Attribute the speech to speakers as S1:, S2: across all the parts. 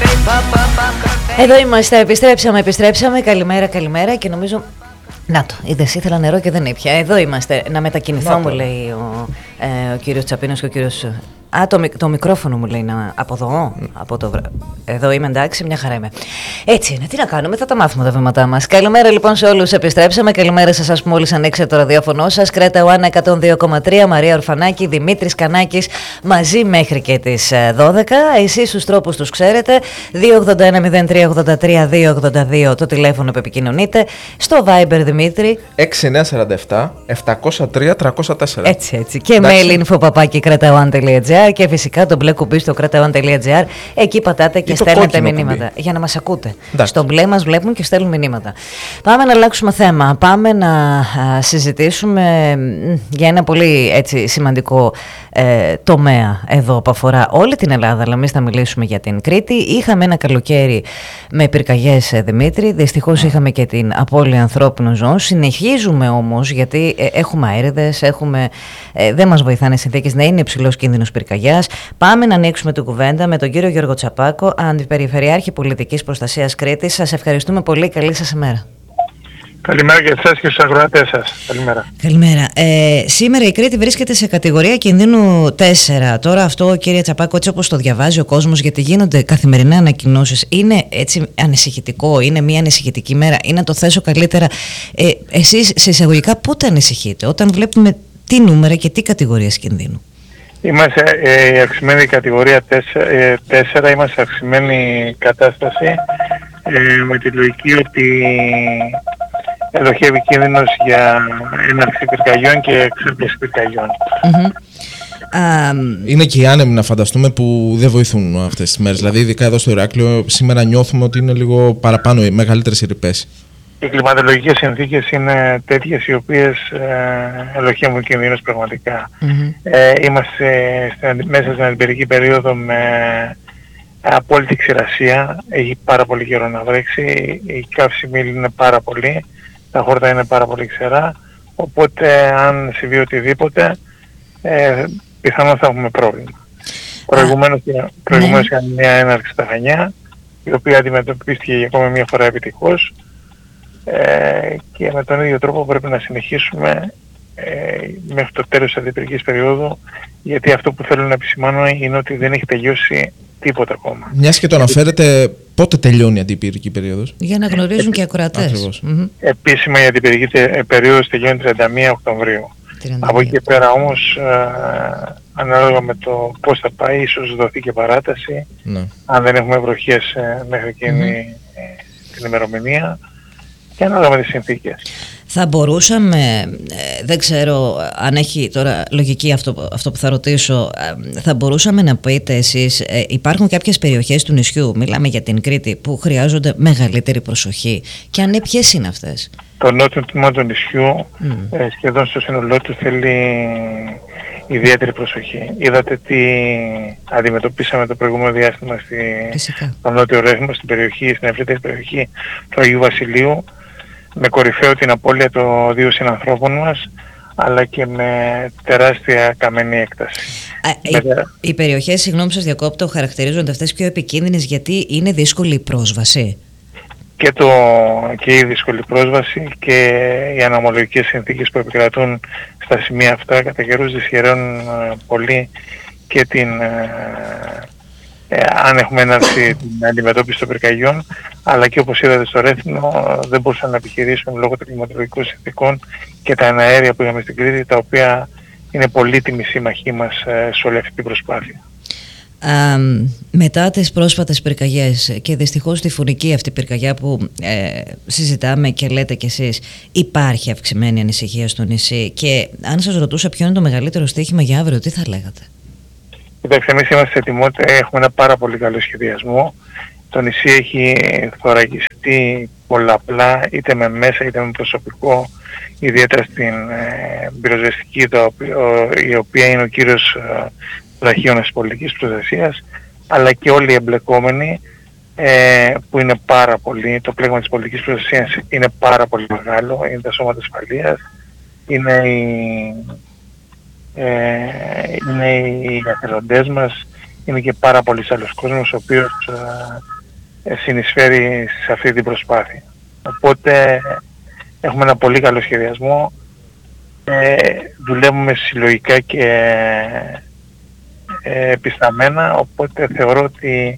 S1: Εδώ είμαστε, επιστρέψαμε. Καλημέρα και νομίζω... Να το, είδες, ήθελα νερό και δεν ήπια. Εδώ είμαστε, να μετακινηθώ, μου λέει ο κύριος Τσαπίνος και ο κύριος... το μικρόφωνο μου λέει από εδώ, εδώ είμαι, εντάξει, μια χαρά είμαι. Έτσι είναι, τι να κάνουμε, θα τα μάθουμε τα βήματά μας. Καλημέρα λοιπόν σε όλους, επιστρέψαμε. Καλημέρα σε εσάς που μόλις ανοίξατε το ραδιόφωνο σας. Κρέτα Οάννα 102,3, Μαρία Ορφανάκη, Δημήτρης Κανάκης, μαζί μέχρι και τις 12. Εσείς τους τρόπους τους ξέρετε. 281-0383-282 το τηλέφωνο που επικοινωνείτε. Στο Viber Δημήτρη
S2: 6947 703 304.
S1: Έτσι. Και mail info@kretaoan.gr. Και φυσικά το μπλε κουμπί στο kretaoan.gr. Εκεί πατάτε και στέλνετε μηνύματα. Για να μας ακούτε. Στο μπλε μας βλέπουν και στέλνουν μηνύματα. Πάμε να αλλάξουμε θέμα. Πάμε να συζητήσουμε για ένα πολύ έτσι, σημαντικό τομέα εδώ που αφορά όλη την Ελλάδα. Αλλά εμείς θα μιλήσουμε για την Κρήτη. Είχαμε ένα καλοκαίρι με πυρκαγιές, Δημήτρη. Δυστυχώς είχαμε και την απώλεια ανθρώπινων ζώων. Συνεχίζουμε όμως, γιατί έχουμε αέριδες, δεν μας βοηθάνε οι συνθήκες να είναι υψηλός κίνδυνος πυρκαγιάς. Πάμε να ανοίξουμε την κουβέντα με τον κύριο Γιώργο Τσαπάκο, Αντιπεριφερειάρχη Πολιτικής Προστασίας Κρήτης. Σας ευχαριστούμε πολύ. Καλή σας ημέρα.
S3: Καλημέρα και εσάς και στους αγροατές σας.
S1: Καλημέρα. Σήμερα η Κρήτη βρίσκεται σε κατηγορία κινδύνου 4. Τώρα αυτό, κύριε Τσαπάκο, έτσι όπως το διαβάζει ο κόσμος, γιατί γίνονται καθημερινά ανακοινώσεις, είναι έτσι ανησυχητικό, είναι μια ανησυχητική μέρα, ή να το θέσω καλύτερα, εσείς σε εισαγωγικά πότε ανησυχείτε, όταν βλέπουμε τι νούμερα και τι κατηγορίες κινδύνου?
S3: Είμαστε η αυξημένη κατηγορία 4, είμαστε σε αυξημένη κατάσταση με τη λογική ότι ελοχεύει κίνδυνος για έναρξη πυρκαγιών και εξάπλωση πυρκαγιών.
S2: Είναι και οι άνεμοι, να φανταστούμε, που δεν βοηθούν αυτές τις μέρες. Δηλαδή, ειδικά εδώ στο Ηράκλειο, σήμερα νιώθουμε ότι είναι λίγο παραπάνω, μεγαλύτερες οι ρηπές.
S3: Οι κλιματολογικές συνθήκες είναι τέτοιες οι οποίες ελοχεύουν κινδύνους πραγματικά. Είμαστε μέσα στην αντιπυρική περίοδο με απόλυτη ξηρασία. Έχει πάρα πολύ καιρό να βρέξει. Η καύσιμη είναι πάρα πολύ. Τα χόρτα είναι πάρα πολύ ξερά. Οπότε αν συμβεί οτιδήποτε, πιθανόν θα έχουμε πρόβλημα. Προηγουμένως είχαμε μια έναρξη στα Χανιά, η οποία αντιμετωπίστηκε για ακόμα μια φορά επιτυχώς. Και με τον ίδιο τρόπο πρέπει να συνεχίσουμε μέχρι το τέλος της αντιπυρικής περίοδου, γιατί αυτό που θέλω να επισημάνω είναι ότι δεν έχει τελειώσει τίποτα ακόμα.
S2: Μιας και το αναφέρετε, πότε τελειώνει η αντιπυρική περίοδος?
S1: Για να γνωρίζουν και οι ακροατές.
S3: Επίσημα η αντιπυρική περίοδος τελειώνει 31 Οκτωβρίου. Από εκεί και πέρα όμως, ανάλογα με το πώς θα πάει, ίσως δοθεί και παράταση, αν δεν έχουμε βροχές μέχρι εκείνη την ημερομηνία, και ανάλογα με τις συνθήκες.
S1: Θα μπορούσαμε, δεν ξέρω αν έχει τώρα λογική αυτό που θα ρωτήσω, θα μπορούσαμε να πείτε εσείς, υπάρχουν κάποιες περιοχές του νησιού, μιλάμε για την Κρήτη, που χρειάζονται μεγαλύτερη προσοχή, και αν ποιες είναι αυτές?
S3: Το νότιο τμήμα του νησιού σχεδόν στο σύνολό του θέλει ιδιαίτερη προσοχή. Είδατε τι αντιμετωπίσαμε το προηγούμενο διάστημα στο νότιο Ρέθμο, στην ευρύτερη περιοχή του Αγίου Βασιλείου, με κορυφαίο την απώλεια των 2 συνανθρώπων μας, αλλά και με τεράστια καμένη έκταση.
S1: Οι περιοχές, συγγνώμη σας διακόπτω, χαρακτηρίζονται αυτές πιο επικίνδυνες γιατί είναι δύσκολη η πρόσβαση?
S3: Και η δύσκολη πρόσβαση και οι αναμολογικές συνθήκες που επικρατούν στα σημεία αυτά κατά καιρούς δυσχεραίνουν πολύ και αν έχουμε έναρξη την αντιμετώπιση των πυρκαγιών, αλλά και όπως είδατε στο Ρέθινο δεν μπορούσαν να επιχειρήσουν λόγω των κλιματολογικών συνθήκων και τα εναέρια που είχαμε στην Κρήτη, τα οποία είναι πολύτιμη σύμμαχοί μας σε όλη αυτή την προσπάθεια.
S1: Μετά τις πρόσφατες πυρκαγιές και δυστυχώς τη φωνική αυτή πυρκαγιά που συζητάμε και λέτε κι εσείς, υπάρχει αυξημένη ανησυχία στο νησί, και αν σας ρωτούσα ποιο είναι το μεγαλύτερο στοίχημα για αύριο, τι θα λέγατε?
S3: Κοιτάξτε, εμείς είμαστε σε ετοιμότητα, έχουμε ένα πάρα πολύ καλό σχεδιασμό. Το νησί έχει θωρακιστεί πολλαπλά, είτε με μέσα είτε με προσωπικό, ιδιαίτερα στην πυροσβεστική, η οποία είναι ο κύριος βραχίωνας της πολιτικής προστασίας, αλλά και όλοι οι εμπλεκόμενοι, που είναι πάρα πολύ, το πλέγμα της πολιτικής προστασίας είναι πάρα πολύ μεγάλο, είναι τα σώματα ασφαλείας, είναι οι εθελοντές μας, είναι και πάρα πολλοί άλλος κόσμος ο οποίος συνεισφέρει σε αυτή την προσπάθεια. Οπότε έχουμε ένα πολύ καλό σχεδιασμό, δουλεύουμε συλλογικά και επισταμμένα, οπότε θεωρώ ότι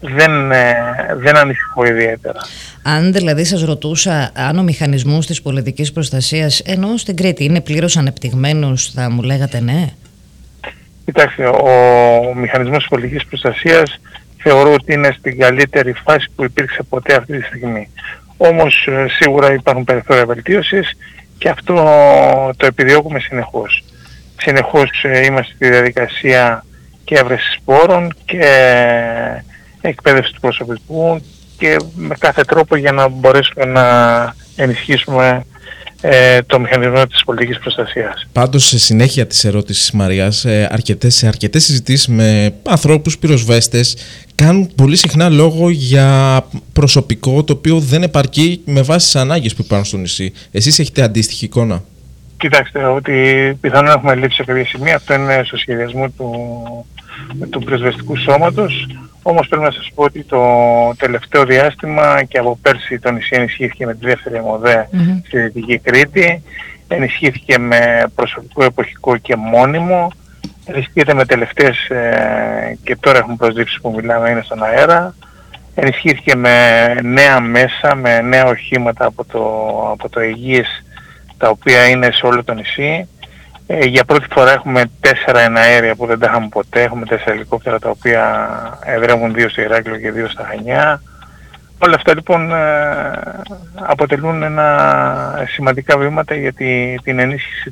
S3: δεν ανησυχώ ιδιαίτερα.
S1: Αν δηλαδή σας ρωτούσα αν ο μηχανισμός της πολιτικής προστασίας, ενώ στην Κρήτη, είναι πλήρως ανεπτυγμένος, θα μου λέγατε ναι?
S3: Κοιτάξτε, ο μηχανισμός της πολιτικής προστασίας θεωρώ ότι είναι στην καλύτερη φάση που υπήρξε ποτέ αυτή τη στιγμή. Όμως σίγουρα υπάρχουν περιθώρια βελτίωσης και αυτό το επιδιώκουμε συνεχώς. Συνεχώς είμαστε στη διαδικασία και έβρεσης πόρων και εκπαίδευση του προσωπικού και με κάθε τρόπο για να μπορέσουμε να ενισχύσουμε το μηχανισμό της πολιτικής προστασίας.
S2: Πάντως, σε συνέχεια της ερώτησης Μαρίας, σε αρκετές συζητήσεις με ανθρώπους πυροσβέστες κάνουν πολύ συχνά λόγο για προσωπικό το οποίο δεν επαρκεί με βάση τις ανάγκες που υπάρχουν στο νησί. Εσείς έχετε αντίστοιχη εικόνα?
S3: Κοιτάξτε, ότι πιθανόν έχουμε λείψει σε κάποια σημεία, αυτό είναι στο σχεδιασμό του πυροσβεστικού σώματος. Όμως πρέπει να σας πω ότι το τελευταίο διάστημα και από πέρσι το νησί ενισχύθηκε με τη δεύτερη ΕΜΟΔΕ στη Δυτική Κρήτη, ενισχύθηκε με προσωπικό εποχικό και μόνιμο, ενισχύεται με τελευταίες και τώρα έχουμε προσδείψεις που μιλάμε, είναι στον αέρα, ενισχύθηκε με νέα μέσα, με νέα οχήματα από το Αιγύης, τα οποία είναι σε όλο το νησί. Για πρώτη φορά έχουμε 4 εναέρια που δεν τα είχαμε ποτέ. Έχουμε 4 ελικόπτερα τα οποία εδρεύουν 2 στο Ηράκλειο και 2 στα Χανιά. Όλα αυτά λοιπόν αποτελούν σημαντικά βήματα για την ενίσχυση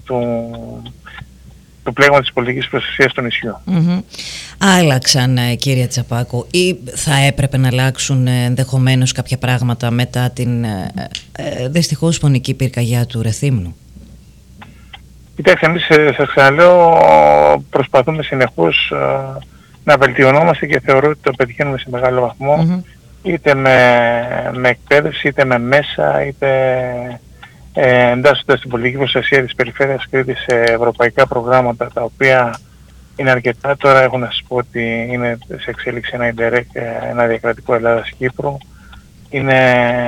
S3: του πλέγματος της πολιτικής προστασίας στο νησιό.
S1: Άλλαξαν, κύριε Τσαπάκο, ή θα έπρεπε να αλλάξουν ενδεχομένως κάποια πράγματα μετά την δυστυχώς φωνική πυρκαγιά του Ρεθύμνου?
S3: Κοιτάξτε, εμείς σας ξαναλέω, προσπαθούμε συνεχώς να βελτιωνόμαστε και θεωρώ ότι το πετυχαίνουμε σε μεγάλο βαθμό, είτε με εκπαίδευση, είτε με μέσα, είτε εντάσσοντας την πολιτική προστασία της περιφέρειας Κρήτης σε ευρωπαϊκά προγράμματα, τα οποία είναι αρκετά. Τώρα έχω να σας πω ότι είναι σε εξέλιξη ένα Interreg, ένα διακρατικό Ελλάδας-Κύπρου. Είναι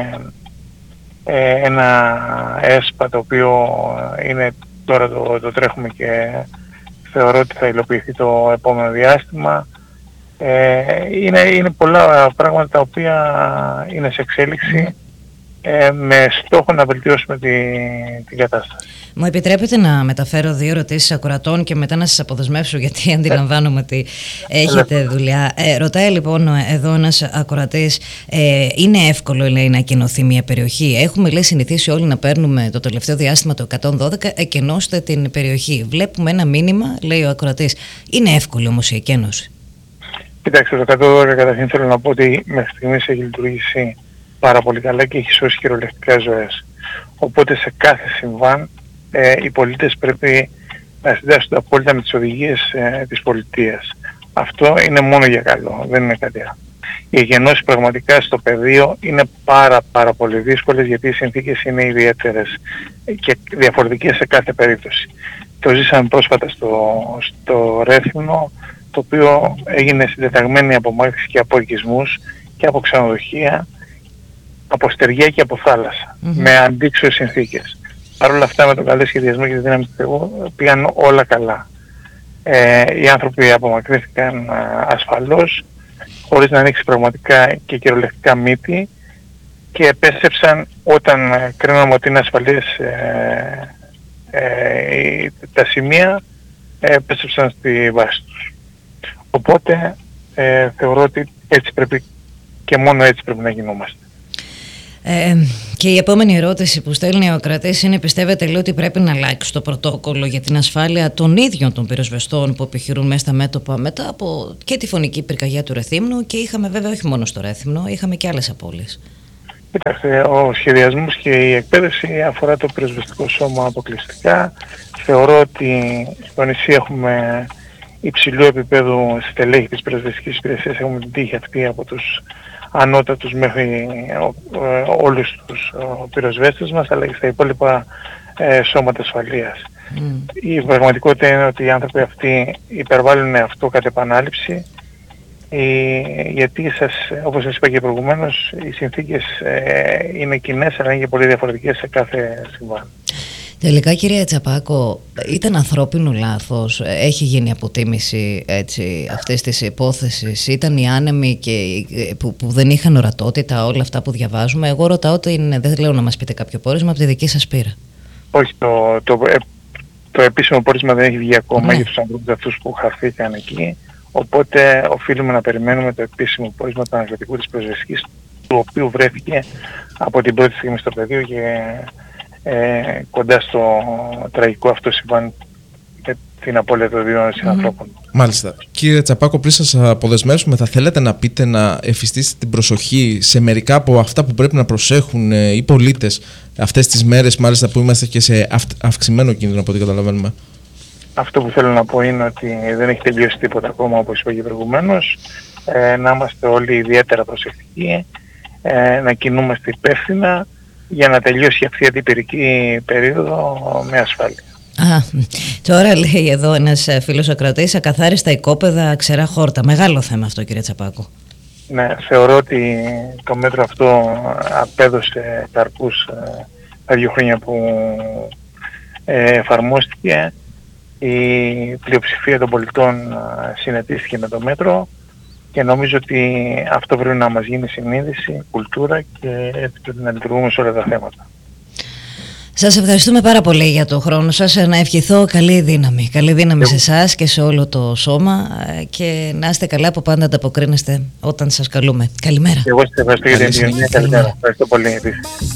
S3: ένα ΕΣΠΑ το οποίο είναι τώρα το τρέχουμε και θεωρώ ότι θα υλοποιηθεί το επόμενο διάστημα. Είναι πολλά πράγματα τα οποία είναι σε εξέλιξη με στόχο να βελτιώσουμε την κατάσταση.
S1: Μου επιτρέπετε να μεταφέρω 2 ερωτήσεις ακροατών και μετά να σας αποδεσμεύσω, γιατί αντιλαμβάνομαι ότι έχετε δουλειά. Ρωτάει λοιπόν εδώ ένας ακροατής, είναι εύκολο, λέει, να εκενωθεί μια περιοχή? Έχουμε, λέει, συνηθίσει όλοι να παίρνουμε το τελευταίο διάστημα το 112, εκενώστε την περιοχή. Βλέπουμε ένα μήνυμα, λέει ο ακροατής. Είναι εύκολο όμως η εκένωση?
S3: Κοιτάξτε, το 112 καταρχήν θέλω να πω ότι μέχρι στιγμής έχει λειτουργήσει πάρα πολύ καλά και έχει σώσει κυριολεκτικά ζωές. Οπότε σε κάθε συμβάν οι πολίτες πρέπει να συντάσσονται απόλυτα με τις οδηγίες της πολιτείας. Αυτό είναι μόνο για καλό, δεν είναι κάτι άλλο. Οι εκενώσεις πραγματικά στο πεδίο είναι πάρα πολύ δύσκολες, γιατί οι συνθήκες είναι ιδιαίτερες και διαφορετικές σε κάθε περίπτωση. Το ζήσαμε πρόσφατα στο Ρέθυμνο, το οποίο έγινε συντεταγμένη από μάχες και από οικισμούς και από ξενοδοχεία, από στεριά και από θάλασσα, με αντίξωες συνθήκες. Παρ' όλα αυτά, με τον καλό σχεδιασμό και τη δύναμη του Θεού, πήγαν όλα καλά. Οι άνθρωποι απομακρύνθηκαν ασφαλώς, χωρίς να ανοίξει πραγματικά και κυριολεκτικά μύτη, και επέστρεψαν όταν κρίναμε ότι είναι ασφαλείς τα σημεία, επέστρεψαν στη βάση τους. Οπότε θεωρώ ότι έτσι πρέπει και μόνο έτσι πρέπει να γινόμαστε.
S1: Και η επόμενη ερώτηση που στέλνει ο ακροατής είναι: πιστεύετε, λέει, ότι πρέπει να αλλάξει το πρωτόκολλο για την ασφάλεια των ίδιων των πυροσβεστών που επιχειρούν μέσα στα μέτωπα μετά από και τη φωνική πυρκαγιά του Ρεθύμνου? Και είχαμε βέβαια όχι μόνο στο Ρέθυμνο, είχαμε και άλλες απώλειες.
S3: Κοιτάξτε, ο σχεδιασμός και η εκπαίδευση αφορά το πυροσβεστικό σώμα αποκλειστικά. Θεωρώ ότι στο νησί έχουμε υψηλού επίπεδου στελέχη της πυροσβεστικής υπηρεσίας. Έχουμε την τύχη αυτή από τους ανώτατους μέχρι όλους τους πυροσβέστες μας, αλλά και στα υπόλοιπα σώματα ασφαλείας. Η πραγματικότητα είναι ότι οι άνθρωποι αυτοί υπερβάλλουν αυτό κατ' επανάληψη γιατί όπως σας είπα και προηγουμένως, οι συνθήκες είναι κοινές, αλλά είναι και πολύ διαφορετικές σε κάθε συμβάν.
S1: Τελικά, κύριε Τσαπάκο, ήταν ανθρώπινο λάθος? Έχει γίνει αποτίμηση αυτής της υπόθεσης? Ήταν οι άνεμοι που δεν είχαν ορατότητα, όλα αυτά που διαβάζουμε? Εγώ ρωτάω, δεν λέω να μας πείτε κάποιο πόρισμα από τη δική σας πείρα.
S3: Όχι, το επίσημο πόρισμα δεν έχει βγει ακόμα για τους ανθρώπους αυτούς που χαθήκαν εκεί. Οπότε οφείλουμε να περιμένουμε το επίσημο πόρισμα του ανακριτικού της πυροσβεστικής, του οποίου βρέθηκε από την πρώτη στιγμή στο πεδίο και κοντά στο τραγικό αυτό συμβάν με την απώλεια των δύο συνανθρώπων.
S2: Μάλιστα. Κύριε Τσαπάκο, πριν σας αποδεσμεύσουμε, θα θέλετε να πείτε, να εφιστήσετε την προσοχή σε μερικά από αυτά που πρέπει να προσέχουν οι πολίτες αυτές τις μέρες, μάλιστα που είμαστε και σε αυξημένο κίνδυνο από ό,τι καταλαβαίνουμε?
S3: Αυτό που θέλω να πω είναι ότι δεν έχει τελειώσει τίποτα ακόμα, όπως είπα και προηγουμένως. Να είμαστε όλοι ιδιαίτερα προσεκτικοί, να κινούμαστε υπεύθυνα για να τελειώσει αυτή η αντιπυρική περίοδο με ασφάλεια.
S1: Τώρα λέει εδώ ένας φίλος ακροατής, ακαθάριστα οικόπεδα, ξερά χόρτα. Μεγάλο θέμα αυτό, κύριε Τσαπάκο.
S3: Ναι, θεωρώ ότι το μέτρο αυτό απέδωσε καρπούς τα 2 χρόνια που εφαρμόστηκε. Η πλειοψηφία των πολιτών συνετίστηκε με το μέτρο και νομίζω ότι αυτό πρέπει να μας γίνει συνείδηση, κουλτούρα και έτσι πρέπει να λειτουργούμε σε όλα τα θέματα.
S1: Σας ευχαριστούμε πάρα πολύ για το χρόνο σας. Να ευχηθώ καλή δύναμη. Καλή δύναμη σε εσάς και σε όλο το σώμα και να είστε καλά που πάντα ανταποκρίνεστε όταν σας καλούμε. Καλημέρα.
S3: Εγώ σας ευχαριστώ για την επικοινωνία. Καλημέρα. Ευχαριστώ πολύ επίσης.